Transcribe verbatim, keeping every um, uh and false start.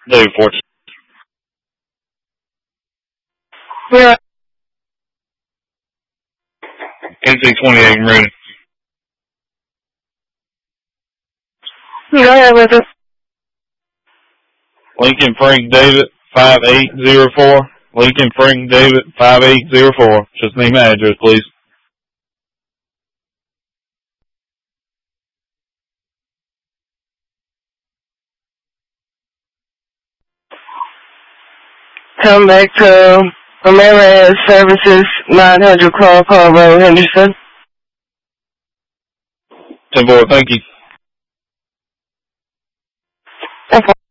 David Fortune. Yeah. N C twenty-eight, I'm ready. Go ahead with it. Lincoln Frank David, five eight zero four. Lincoln Frank David, five eight zero four. Just name my address, please. Come back to Ameris Services, nine hundred Clark Hall Road, Henderson. ten four, thank you. Okay.